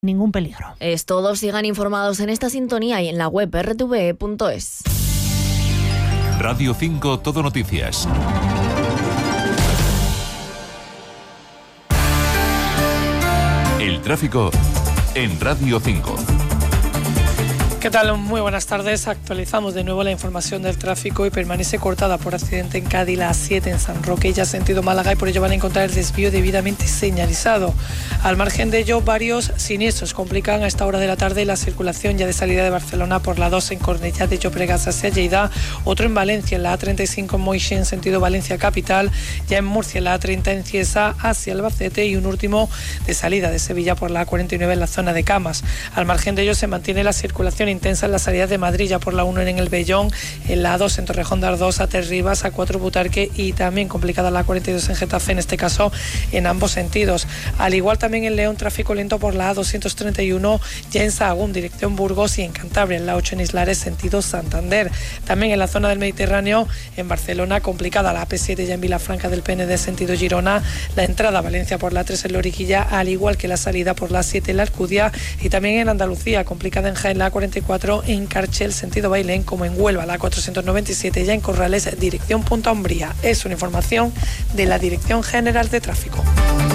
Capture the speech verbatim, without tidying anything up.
ningún peligro. Es todo, sigan informados en esta sintonía y en la web erre te ve punto es. Radio cinco Todo Noticias. El tráfico en Radio cinco. ¿Qué tal? Muy buenas tardes. Actualizamos de nuevo la información del tráfico y permanece cortada por accidente en Cádiz la A siete en San Roque, ya sentido Málaga, y por ello van a encontrar el desvío debidamente señalizado. Al margen de ello, varios siniestros complican a esta hora de la tarde la circulación ya de salida de Barcelona por la dos en Cornellá de Llobregat hacia Lleida, otro en Valencia en la A treinta y cinco en Moixent en sentido Valencia capital, ya en Murcia en la A treinta en Cieza hacia Albacete y un último de salida de Sevilla por la A cuarenta y nueve en la zona de Camas. Al margen de ello se mantiene la circulación intensa en la salida de Madrid, ya por la uno en el Bellón, en la A dos en Torrejón de Ardoz, A tres Rivas, A cuatro Butarque y también complicada la A cuarenta y dos en Getafe, en este caso en ambos sentidos. Al igual también en León, tráfico lento por la A doscientos treinta y uno, ya en Sahagún, dirección Burgos, y en Cantabria, en la ocho en Islares, sentido Santander. También en la zona del Mediterráneo, en Barcelona, complicada la A P siete ya en Vilafranca del P N D, sentido Girona, la entrada a Valencia por la tres en Loriguilla, al igual que la salida por la A siete en la Alcudia, y también en Andalucía, complicada en Jaén, la A cuarenta y cuatro en Carchel, sentido Bailén, como en Huelva, la A cuatrocientos noventa y siete ya en Corrales, dirección Punta Umbría. Es una información de la Dirección General de Tráfico.